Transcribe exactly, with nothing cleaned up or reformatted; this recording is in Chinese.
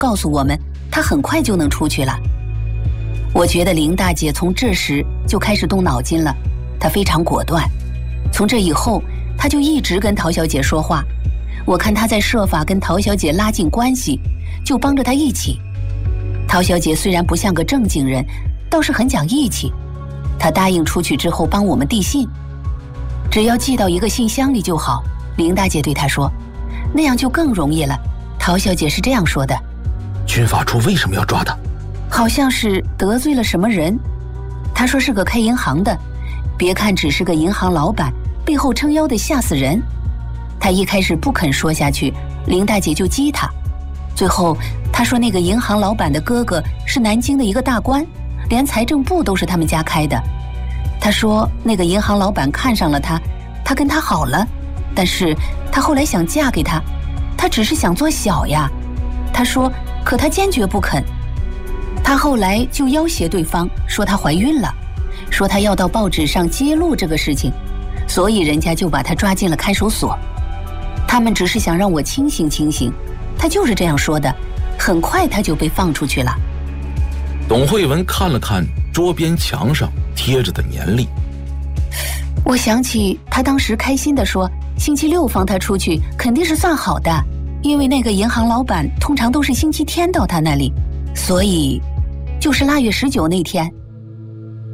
告诉我们他很快就能出去了。我觉得林大姐从这时就开始动脑筋了，她非常果断。从这以后，她就一直跟陶小姐说话，我看她在设法跟陶小姐拉近关系，就帮着她一起。陶小姐虽然不像个正经人，倒是很讲义气。她答应出去之后帮我们递信，只要寄到一个信箱里就好。林大姐对她说，那样就更容易了。陶小姐是这样说的： 军法处为什么要抓她？ 好像是得罪了什么人。她说是个开银行的，别看只是个银行老板，背后撑腰的吓死人。她一开始不肯说下去，林大姐就激她。最后她说那个银行老板的哥哥是南京的一个大官，连财政部都是他们家开的。她说那个银行老板看上了她，她跟他好了，但是她后来想嫁给他，她只是想做小呀。她说可她坚决不肯。她后来就要挟对方，说她怀孕了，说她要到报纸上揭露这个事情，所以人家就把她抓进了看守所。他们只是想让我清醒清醒，她就是这样说的。很快她就被放出去了。 董慧文看了看桌边墙上贴着的年历， 我想起她当时开心地说，星期六放她出去肯定是算好的，因为那个银行老板通常都是星期天到她那里，所以就是腊月十九那天。